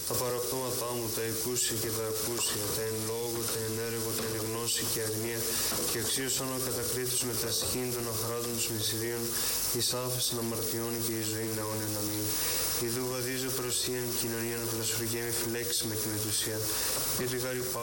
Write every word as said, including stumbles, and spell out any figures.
Τα παραπτώματά μου, τα εκούσια και τα ακούσια, τα εν λόγω, τα εν έργο, τα εν γνώση και αγνία, και αξίωσαν ο κατακρίτους με τα σκήνη των αχράτων των μυστηρίων, εις άφεσιν αμαρτιών και η ζωή αιώνιον αμήν. Ιδού βαδίζω προς Ιαν κοινωνίαν πλασουργέμι φυλέξη με την μετουσία, και του